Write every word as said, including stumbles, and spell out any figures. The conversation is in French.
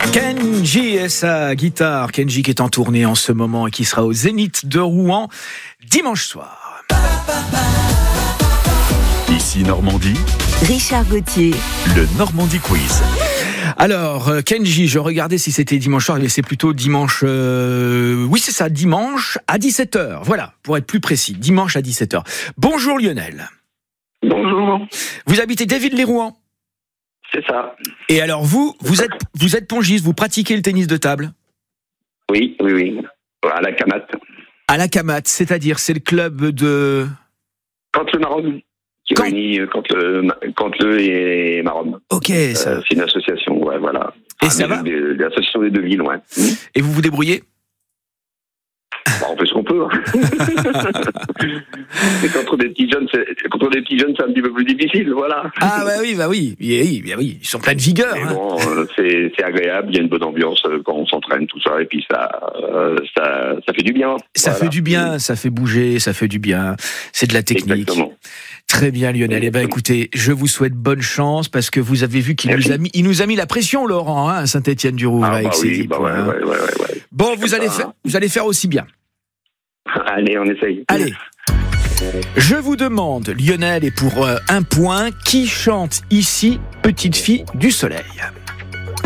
Kenji et sa guitare. Kenji qui est en tournée en ce moment et qui sera au Zénith de Rouen dimanche soir. Ici Normandie, Richard Gauthier, le Normandie Quiz. Alors, Kenji, je regardais si c'était dimanche soir, mais c'est plutôt dimanche... Euh, oui, c'est ça, dimanche à dix-sept heures. Voilà, pour être plus précis, dimanche à dix-sept heures. Bonjour Lionel. Bonjour. Vous habitez David-les-Rouen ? C'est ça. Et alors vous, vous êtes, vous êtes pongiste, vous pratiquez le tennis de table ? Oui, oui, oui. À la Camat. À la Camat, c'est-à-dire c'est le club de... Quand le Marom, qui Quand- réunit quand le, quand le et Marom. Ok, ça... Euh, c'est une association, ouais, voilà. Et Ah, ça mais va des- L'association des deux villes, ouais. Et vous vous débrouillez ? Bah, on fait ce qu'on peut. Hein. Et contre des petits jeunes, c'est, contre des petits jeunes, c'est un petit peu plus difficile, voilà. Ah bah oui, bah oui, oui, oui, bah oui, ils sont pleins de vigueur. Mais Hein. bon, euh, c'est, c'est agréable, il y a une bonne ambiance euh, quand on s'entraîne, tout ça, et puis ça, euh, ça, ça fait du bien. Ça Voilà. fait du bien, ça fait bouger, ça fait du bien. C'est de la technique. Exactement. Très bien Lionel. Eh ben écoutez, je vous souhaite bonne chance parce que vous avez vu qu'il nous a mis, il nous a mis la pression Laurent, hein, à Saint-Étienne-du-Rouvray. Ah, avec bah ses oui, dix bah ouais, points. ouais, ouais, ouais, ouais. Bon, vous C'est allez ça, faire, hein. vous allez faire aussi bien. Allez, on essaye. Allez. Je vous demande, Lionel, et pour euh, un point, qui chante ici Petite fille du soleil ?